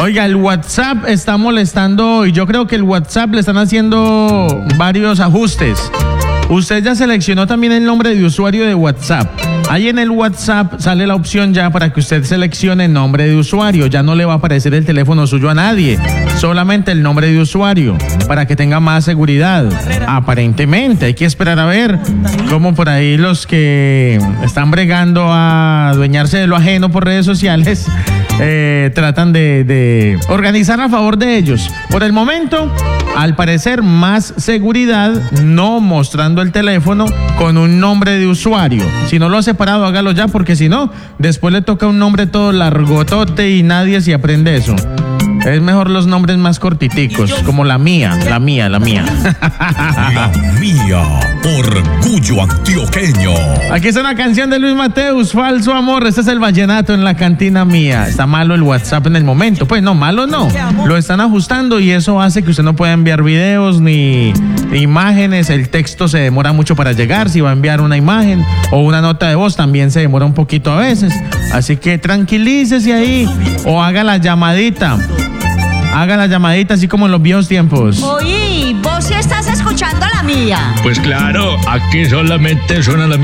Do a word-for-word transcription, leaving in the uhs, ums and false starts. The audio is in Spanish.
Oiga, el WhatsApp está molestando y yo creo que el WhatsApp le están haciendo varios ajustes. Usted ya seleccionó también el nombre de usuario de WhatsApp. Ahí en el WhatsApp sale la opción ya para que usted seleccione el nombre de usuario. Ya no le va a aparecer el teléfono suyo a nadie, solamente el nombre de usuario, para que tenga más seguridad. Aparentemente, hay que esperar a ver cómo por ahí los que están bregando a adueñarse de lo ajeno por redes sociales eh, tratan de, de organizar a favor de ellos. Por el momento, al parecer, más seguridad, no mostrando el teléfono con un nombre de usuario. Si no lo ha separado, hágalo ya, porque si no, después le toca un nombre todo largotote y nadie se aprende eso. Es mejor los nombres más cortiticos, como la mía, la mía, la mía. La mía, orgullo antioqueño. Aquí está una canción de Luis Mateus, Falso Amor. Este es el vallenato en la cantina mía. Está malo el WhatsApp en el momento. Pues no, malo no. Lo están ajustando y eso hace que usted no pueda enviar videos ni imágenes. El texto se demora mucho para llegar. Si va a enviar una imagen o una nota de voz, también se demora un poquito a veces. Así que tranquilícese ahí o haga la llamadita. Haga la llamadita así como en los viejos tiempos. Oye, vos sí estás escuchando la mía. Pues claro, aquí solamente suena la mía.